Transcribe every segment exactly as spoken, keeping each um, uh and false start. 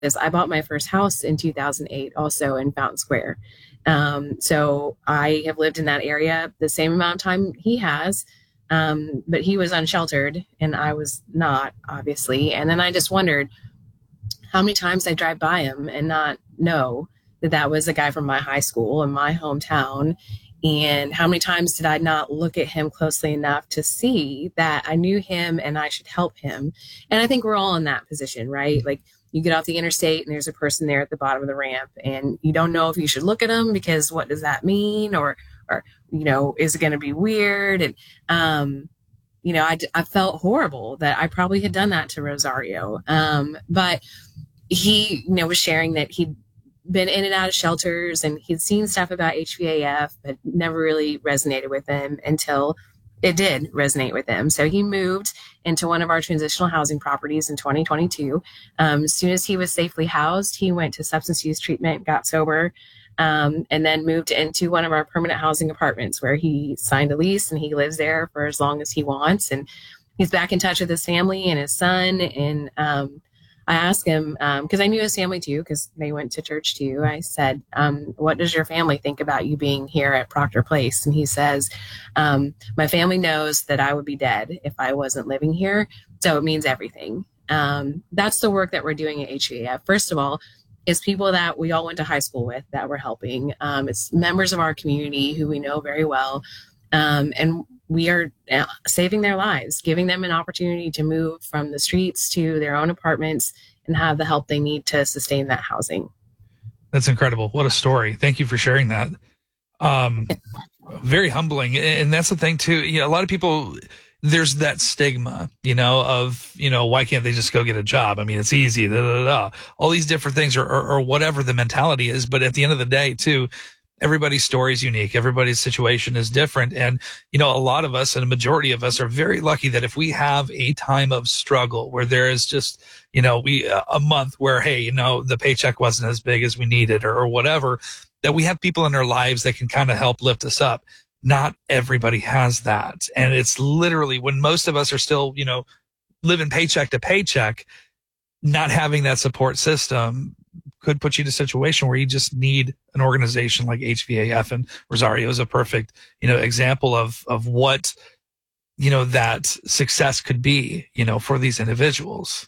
I bought my first house in two thousand eight, also in Fountain Square. Um, so I have lived in that area the same amount of time he has. Um, but he was unsheltered and I was not, obviously. And then I just wondered how many times I drive by him and not know that that was a guy from my high school in my hometown. And how many times did I not look at him closely enough to see that I knew him and I should help him? And I think we're all in that position, right? Like you get off the interstate and there's a person there at the bottom of the ramp and you don't know if you should look at them because what does that mean? Or, or, you know, is it going to be weird? And, um, you know, I, I felt horrible that I probably had done that to Rosario. Um, but he, you know, was sharing that he'd been in and out of shelters and he'd seen stuff about H V A F, but never really resonated with him until it did resonate with him. So he moved into one of our transitional housing properties in twenty twenty-two. Um, as soon as he was safely housed, he went to substance use treatment, got sober, um, and then moved into one of our permanent housing apartments where he signed a lease and he lives there for as long as he wants. And he's back in touch with his family and his son. And, um, I asked him, um, cause I knew his family too, cause they went to church too. I said, um, what does your family think about you being here at Proctor Place? And he says, um, my family knows that I would be dead if I wasn't living here. So it means everything. Um, that's the work that we're doing at H V A F. First of all, it's people that we all went to high school with that we're helping. Um, it's members of our community who we know very well. Um, and we are saving their lives, giving them an opportunity to move from the streets to their own apartments and have the help they need to sustain that housing. That's incredible. What a story. Thank you for sharing that. Um, very humbling. And that's the thing too. You know, a lot of people, there's that stigma, you know, of, you know, why can't they just go get a job? I mean, it's easy, da, da, da. All these different things or, or, or whatever the mentality is. But at the end of the day too, everybody's story is unique. Everybody's situation is different. And, you know, a lot of us and a majority of us are very lucky that if we have a time of struggle where there is just, you know, we, uh, a month where, hey, you know, the paycheck wasn't as big as we needed or, or whatever, that we have people in our lives that can kind of help lift us up. Not everybody has that. And it's literally when most of us are still, you know, living paycheck to paycheck, not having that support system could put you in a situation where you just need an organization like H V A F, and Rosario is a perfect, you know, example of, of what, you know, that success could be, you know, for these individuals.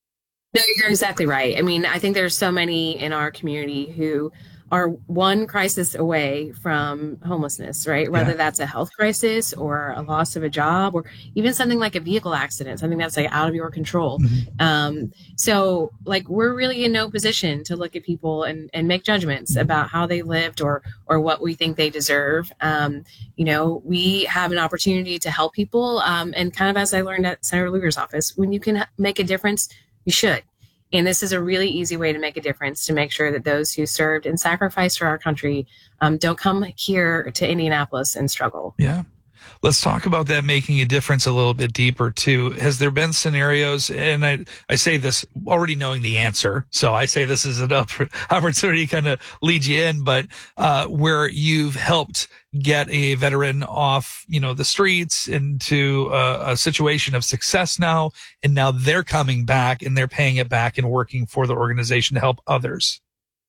No, you're exactly right. I mean, I think there's so many in our community who are one crisis away from homelessness, right? Whether yeah. that's a health crisis or a loss of a job or even something like a vehicle accident, something that's like out of your control. Mm-hmm. Um, so like we're really in no position to look at people and, and make judgments mm-hmm. about how they lived or, or what we think they deserve. Um, you know, we have an opportunity to help people. Um, and kind of as I learned at Senator Lugar's office, when you can make a difference, you should. And this is a really easy way to make a difference, to make sure that those who served and sacrificed for our country um, don't come here to Indianapolis and struggle. Yeah. Let's talk about that making a difference a little bit deeper too. Has there been scenarios, and I, I say this already knowing the answer, so I say this is an opportunity to kind of lead you in, but uh, where you've helped get a veteran off, you know, the streets into a, a situation of success now, and now they're coming back and they're paying it back and working for the organization to help others?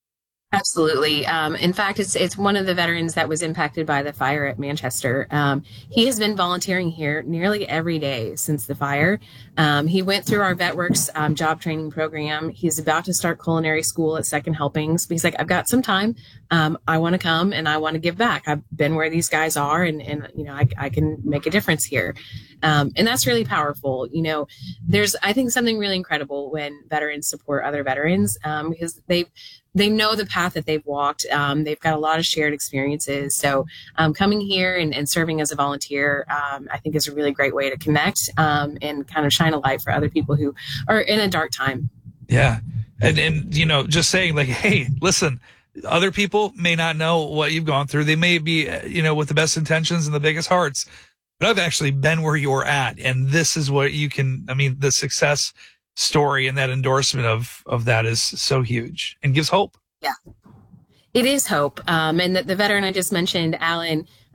Absolutely. Um, in fact, it's it's one of the veterans that was impacted by the fire at Manchester. Um, he has been volunteering here nearly every day since the fire. Um, he went through our VetWorks um, job training program. He's about to start culinary school at Second Helpings. He's like, I've got some time. Um, I want to come and I want to give back. I've been where these guys are, and, and you know, I, I can make a difference here. Um, and that's really powerful. You know, there's, I think, something really incredible when veterans support other veterans um, because they've They know the path that they've walked. Um, they've got a lot of shared experiences. So um, coming here and, and serving as a volunteer, um, I think is a really great way to connect um, and kind of shine a light for other people who are in a dark time. Yeah. And, and, you know, just saying like, hey, listen, other people may not know what you've gone through. They may be, you know, with the best intentions and the biggest hearts, but I've actually been where you're at. And this is what you can, I mean, the success story and that endorsement of of that is so huge and gives hope. Yeah, it is hope. Um, and the, the veteran I just mentioned, Alan,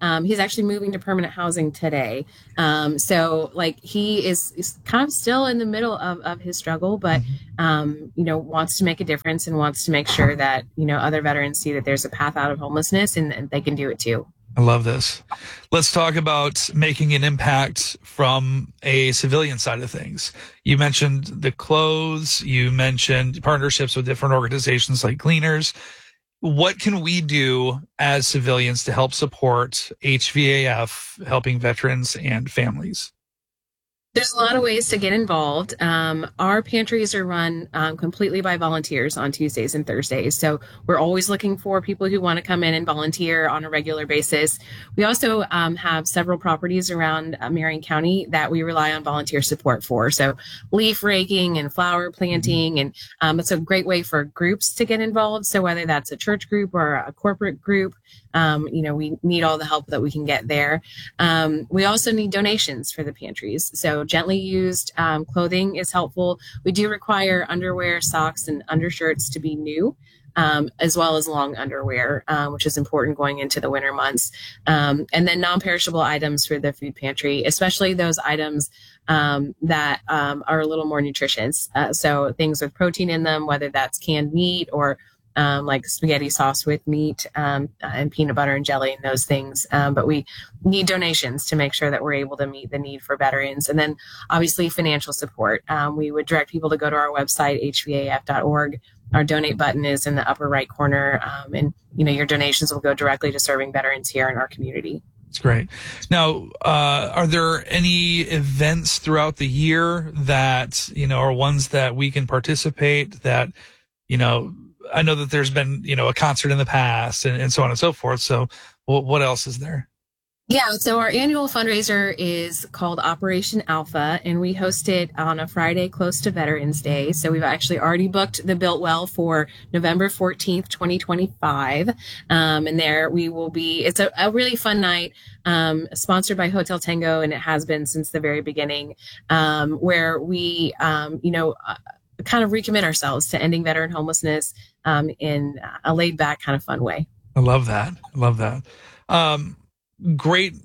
Um, he's actually moving to permanent housing today. Um, so like he is, is kind of still in the middle of, of his struggle, but, um, you know, wants to make a difference and wants to make sure that, you know, other veterans see that there's a path out of homelessness and, and they can do it too. I love this. Let's talk about making an impact from a civilian side of things. You mentioned the clothes. You mentioned partnerships with different organizations like Cleaners. What can we do as civilians to help support H V A F, helping veterans and families? There's a lot of ways to get involved. Um, our pantries are run um, completely by volunteers on Tuesdays and Thursdays. So we're always looking for people who want to come in and volunteer on a regular basis. We also um, have several properties around uh, Marion County that we rely on volunteer support for. So leaf raking and flower planting. And um, it's a great way for groups to get involved. So whether that's a church group or a corporate group, Um, you know, we need all the help that we can get there. Um, we also need donations for the pantries. So gently used um, clothing is helpful. We do require underwear, socks, and undershirts to be new, um, as well as long underwear, um, which is important going into the winter months. Um, and then non-perishable items for the food pantry, especially those items um, that um, are a little more nutritious. Uh, so things with protein in them, whether that's canned meat or Um, like spaghetti sauce with meat um, and peanut butter and jelly and those things. Um, but we need donations to make sure that we're able to meet the need for veterans. And then obviously financial support. Um, we would direct people to go to our website, H V A F dot org. Our donate button is in the upper right corner. Um, and, you know, your donations will go directly to serving veterans here in our community. That's great. Now, uh, are there any events throughout the year that, you know, are ones that we can participate that, you know, I know that there's been, you know, a concert in the past and, and so on and so forth. So what, what else is there? Yeah, so our annual fundraiser is called Operation Alpha, and we host it on a Friday close to Veterans Day. So we've actually already booked the Biltwell for November fourteenth, twenty twenty-five. Um, and there we will be, it's a, a really fun night, um, sponsored by Hotel Tango, and it has been since the very beginning, um, where we, um, you know, uh, kind of recommit ourselves to ending veteran homelessness um, in a laid back kind of fun way. I love that. I love that. Um, great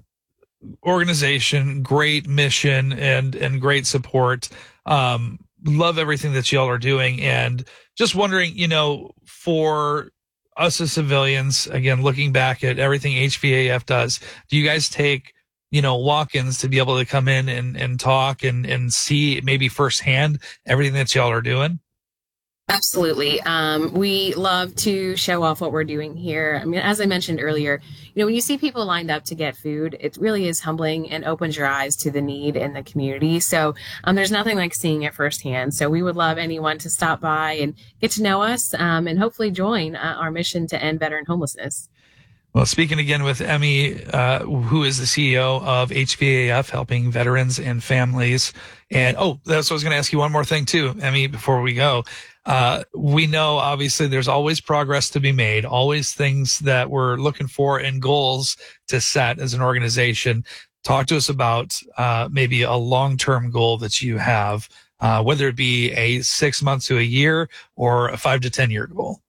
organization, great mission, and and great support. Um, love everything that y'all are doing, and just wondering, you know, for us as civilians, again, looking back at everything H V A F does, do you guys take, you know, walk-ins to be able to come in and, and talk and, and see maybe firsthand everything that y'all are doing? Absolutely. Um, we love to show off what we're doing here. I mean, as I mentioned earlier, you know, when you see people lined up to get food, it really is humbling and opens your eyes to the need in the community. So um, there's nothing like seeing it firsthand. So we would love anyone to stop by and get to know us um, and hopefully join uh, our mission to end veteran homelessness. Well, speaking again with Emmy, uh, who is the C E O of H V A F, helping veterans and families. And, oh, that's what I was going to ask you one more thing too, Emmy, before we go. Uh, we know obviously there's always progress to be made, always things that we're looking for and goals to set as an organization. Talk to us about, uh, maybe a long-term goal that you have, uh, whether it be a six months to a year or a five to ten year goal.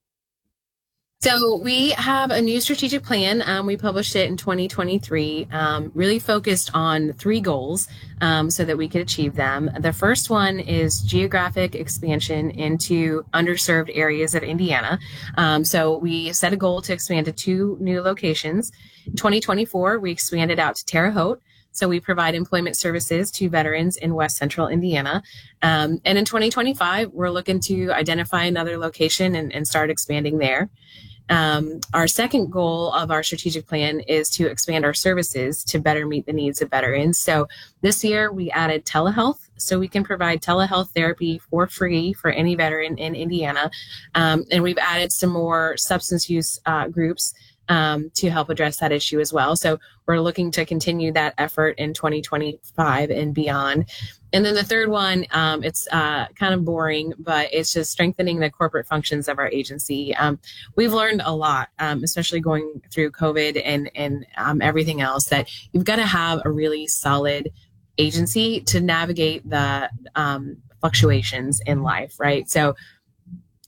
So we have a new strategic plan. Um, we published it in twenty twenty-three, um, really focused on three goals um, so that we could achieve them. The first one is geographic expansion into underserved areas of Indiana. Um, so we set a goal to expand to two new locations. In twenty twenty-four, we expanded out to Terre Haute. So we provide employment services to veterans in West Central Indiana. Um, and in twenty twenty-five, we're looking to identify another location and, and start expanding there. Um, our second goal of our strategic plan is to expand our services to better meet the needs of veterans. So this year we added telehealth, so we can provide telehealth therapy for free for any veteran in Indiana. Um, and we've added some more substance use uh, groups um, to help address that issue as well. So we're looking to continue that effort in twenty twenty-five and beyond. And then the third one, um, it's uh, kind of boring, but it's just strengthening the corporate functions of our agency. Um, we've learned a lot, um, especially going through COVID and, and um, everything else, that you've got to have a really solid agency to navigate the um, fluctuations in life, right? So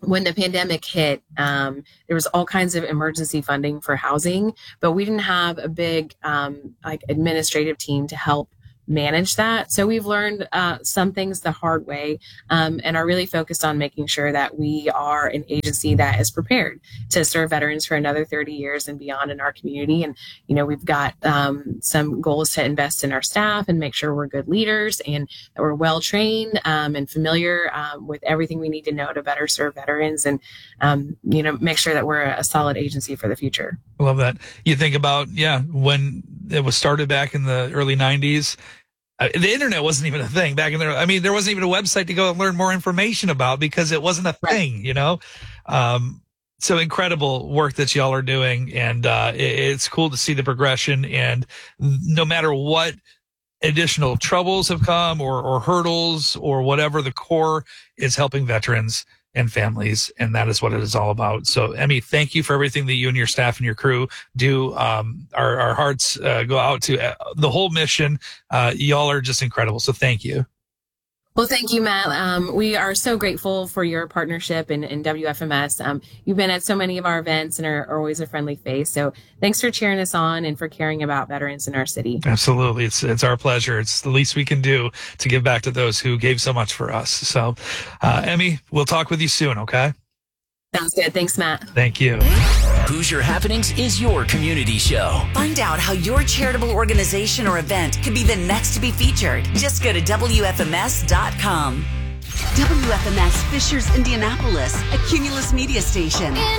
when the pandemic hit, um, there was all kinds of emergency funding for housing, but we didn't have a big um, like administrative team to help manage that. So we've learned uh, some things the hard way, um, and are really focused on making sure that we are an agency that is prepared to serve veterans for another thirty years and beyond in our community. And, you know, we've got um, some goals to invest in our staff and make sure we're good leaders and that we're well trained um, and familiar um, with everything we need to know to better serve veterans and, um, you know, make sure that we're a solid agency for the future. I love that. You think about, yeah, when it was started back in the early nineties, uh, the internet wasn't even a thing back in there. I mean, there wasn't even a website to go and learn more information about because it wasn't a thing, right. you know? Um, so incredible work that y'all are doing. And, uh, it, it's cool to see the progression, and no matter what additional troubles have come or, or hurdles or whatever, the core is helping veterans and families, and that is what it is all about. So, Emmy, thank you for everything that you and your staff and your crew do. Um, our, our hearts uh, go out to uh, the whole mission. Uh, y'all are just incredible. So thank you. Well, thank you, Matt. Um, we are so grateful for your partnership in, in W F M S. Um, you've been at so many of our events and are, are always a friendly face. So thanks for cheering us on and for caring about veterans in our city. Absolutely. It's it's our pleasure. It's the least we can do to give back to those who gave so much for us. So, uh, Emmy, we'll talk with you soon, okay? Sounds good. Thanks, Matt. Thank you. Hoosier Happenings is your community show. Find out how your charitable organization or event could be the next to be featured. Just go to W F M S dot com. W F M S Fishers, Indianapolis, a Cumulus media station.